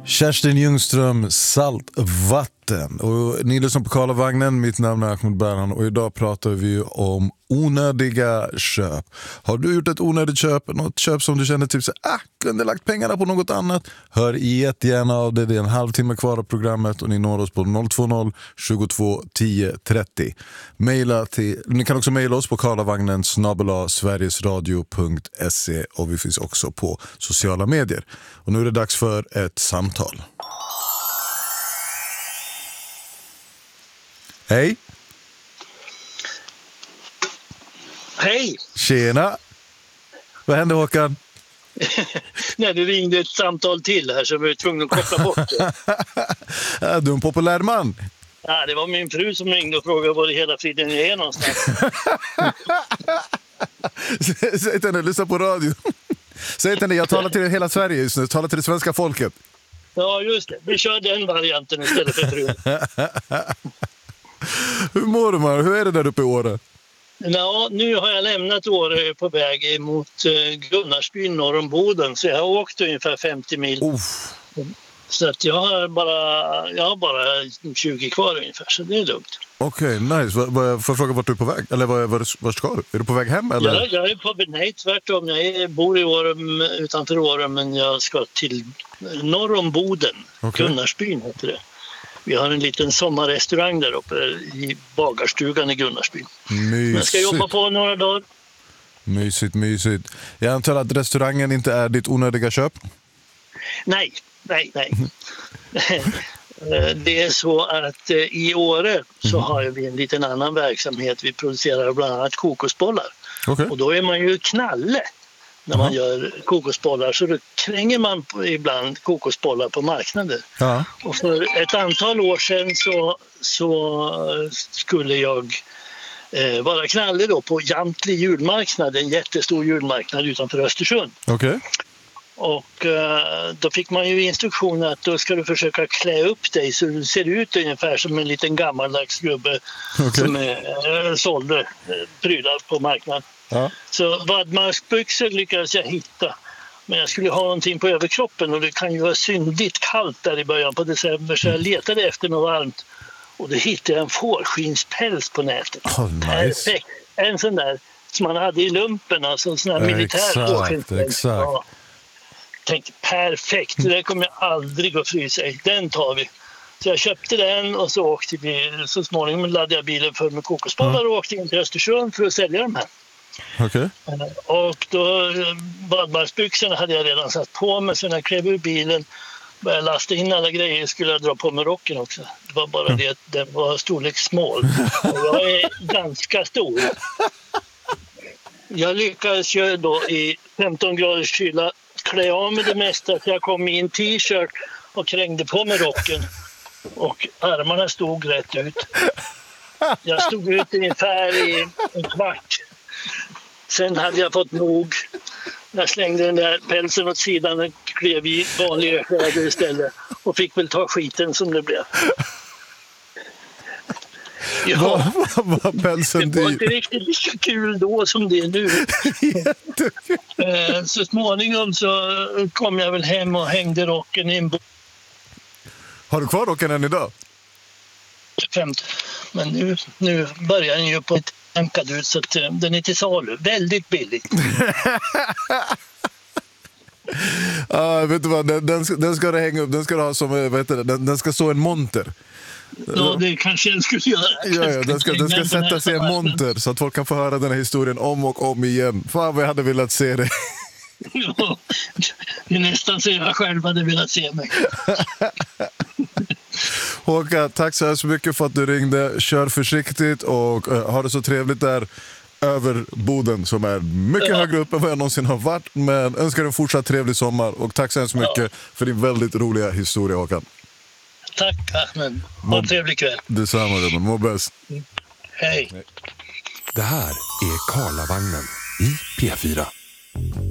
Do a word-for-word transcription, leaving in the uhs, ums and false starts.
Kerstin Ljungström, Saltvatten. Och ni lyssnar på Karlavagnen, mitt namn är Ahmed Berhan och idag pratar vi om onödiga köp. Har du gjort ett onödigt köp, något köp som du känner typ så ah, kunde lagt pengarna på något annat? Hör jättegärna av det, det är en halvtimme kvar av programmet och ni når oss på noll två noll tjugotvå tio trettio. Maila till, ni kan också mejla oss på karlavagnen snabel-a sverigesradio punkt se och vi finns också på sociala medier. Och nu är det dags för ett samtal. Hej! Hej! Tjena! Vad hände, Håkan? Nej, det ringde ett samtal till här så vi var tvungna att koppla bort det. Ja, du är en populär man. Ja, det var min fru som ringde och frågade var det hela friden är någonstans. Säg till henne, lyssna på radio. Säg till henne, jag talar till hela Sverige just nu. Talar till det svenska folket. Ja, just det. Vi kör den varianten istället för frun. Hur mår du, man? Hur är det där uppe i Åre? Ja, nu har jag lämnat Åre på väg mot Gunnarsbyn norr om Boden. Så jag har åkt ungefär femtio mil. Uff. Så att jag har bara, jag har bara tjugo kvar ungefär, så det är lugnt. Okej, okay, nice. Får jag fråga vart du är på väg? Eller var, var, var ska du? Är du på väg hem? Eller? Ja, jag är på väg, nej, tvärtom. Jag bor i Åre, utanför Åre, men jag ska till norr om Boden. Okay. Gunnarsbyn heter det. Vi har en liten sommarrestaurang där uppe i bagarstugan i Gunnarsbyn. Mysigt. Jag ska jobba på några dagar. Mysigt, mysigt. Jag antar att restaurangen inte är ditt onödiga köp? Nej, nej, nej. Det är så att i Åre så har vi en liten annan verksamhet. Vi producerar bland annat kokosbollar. Okay. Och då är man ju knalle när man gör kokosbollar. Så då kränger man ibland kokosbollar på marknaden. Ja. Och för ett antal år sedan så, så skulle jag eh, vara knalle då på Jamtli julmarknad. En jättestor julmarknad utanför Östersund. Okej. Okay. Och uh, då fick man ju instruktioner att då ska du försöka klä upp dig så du ser ut ungefär som en liten gammaldags gubbe okay. som uh, sålde uh, prylar på marknaden. Ja. Så vadmaskbyxor lyckades jag hitta. Men jag skulle ha någonting på överkroppen och det kan ju vara syndigt kallt där i början på december så jag letade efter något varmt. Och då hittade jag en fårskinnspäls på nätet. Oh, nice. Perfekt. En sån där som man hade i lumpen, alltså en sån här militär fårskinnspäls. Exakt. Ja. Tänkte perfekt, det där kommer jag aldrig att frysa i. Den tar vi. Så jag köpte den och så åkte vi, så småningom laddade jag bilen för med kokosbollar mm. och åkte in till Östersund för att sälja dem här. Okay. Och då badmarsbyxorna hade jag redan satt på mig, så när jag klev ur bilen började jag lasta in alla grejer, skulle jag dra på mig rocken också. Det var bara mm. det att den var storlek small. Och jag är ganska stor. Jag lyckades ju då i femton graders kyla klä av med det mesta, så jag kom i en t-shirt och krängde på mig rocken och armarna stod rätt ut. Jag stod ut ungefär i en kvart. Sen hade jag fått nog. Jag slängde den där pälsen åt sidan och klev i vanliga kläder istället och fick väl ta skiten som det blev. Ja, vad var pälsen det var inte riktigt lika kul då som det är nu. Så småningom så kom jag väl hem och hängde rocken i en bo- Har du kvar rocken än idag? Men nu, nu börjar den ju på ett ankad ut så att den är till salu. Väldigt billigt. Ah, vet du vad, den, den, ska, den ska du hänga upp, den ska du ha som, vad heter det, den, den ska stå en monter. Ja, det kanske jag skulle göra. Ja, ja, den ska, den ska sätta sig i en monter så att folk kan få höra den här historien om och om igen. Fan vad jag hade velat se det. Ja, det är nästan så jag själv hade velat se mig. Håkan, tack så här så mycket för att du ringde. Kör försiktigt och uh, ha det så trevligt där över Boden som är mycket ja. högre upp än vad jag någonsin har varit. Men önskar en fortsatt trevlig sommar och tack så här så mycket ja. för din väldigt roliga historia, Håkan. Tack Ahmed. Ha en trevlig kväll. Detsamma, det må bäst. Mm. Hej. Det här är Karlavagnen i P fyra.